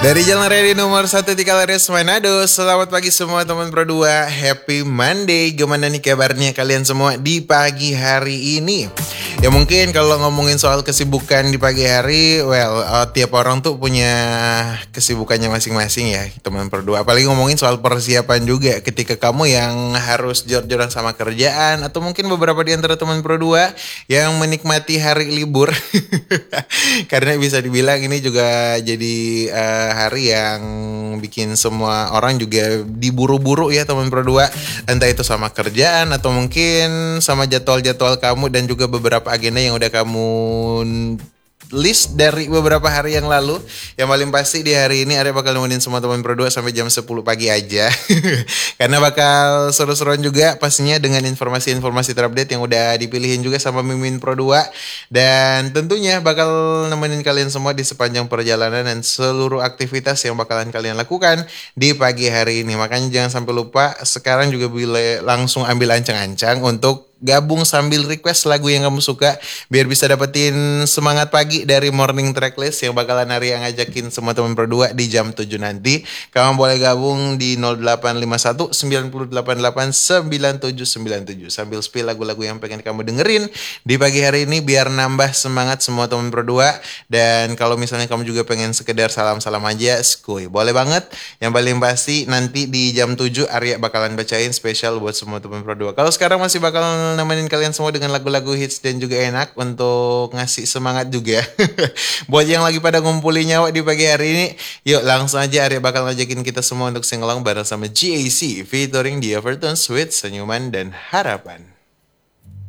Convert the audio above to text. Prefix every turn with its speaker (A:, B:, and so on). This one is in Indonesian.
A: Dari Jalan Raya nomor 1 di Kalares Manado. Selamat pagi semua teman Pro 2. Happy Monday. Gimana nih kabarnya kalian semua di pagi hari ini? Ya mungkin kalau ngomongin soal kesibukan di pagi hari, tiap orang tuh punya kesibukannya masing-masing ya teman Pro 2. Apalagi ngomongin soal persiapan juga ketika kamu yang harus jor-joran sama kerjaan, atau mungkin beberapa di antara teman Pro 2 yang menikmati hari libur. Karena bisa dibilang ini juga jadi hari yang bikin semua orang juga diburu-buru ya teman Pro 2. Entah itu sama kerjaan atau mungkin sama jadwal-jadwal kamu dan juga beberapa agenda yang udah kamu list dari beberapa hari yang lalu. Yang paling pasti di hari ini Arya bakal nemenin semua teman Pro 2 sampai jam 10 pagi aja. Karena bakal seru-seruan juga pastinya dengan informasi-informasi terupdate yang udah dipilihin juga sama Mimin Pro 2. Dan tentunya bakal nemenin kalian semua di sepanjang perjalanan dan seluruh aktivitas yang bakalan kalian lakukan di pagi hari ini. Makanya jangan sampai lupa, sekarang juga boleh langsung ambil ancang-ancang untuk gabung sambil request lagu yang kamu suka biar bisa dapetin semangat pagi dari Morning Tracklist yang bakalan Arya ngajakin semua teman Pro 2 di jam 7 nanti. Kamu boleh gabung di 0851 988 9797 sambil spill lagu-lagu yang pengen kamu dengerin di pagi hari ini biar nambah semangat semua teman Pro 2. Dan kalau misalnya kamu juga pengen sekedar salam-salam aja, skuy, boleh banget. Yang paling pasti nanti di jam 7 Arya bakalan bacain spesial buat semua teman Pro 2. Kalau sekarang masih bakal nemenin kalian semua dengan lagu-lagu hits dan juga enak untuk ngasih semangat juga. Buat yang lagi pada ngumpulin nyawa di pagi hari ini, yuk langsung aja Arya bakal ngajakin kita semua untuk singalong bareng sama GAC featuring The Evertons with Senyuman dan Harapan.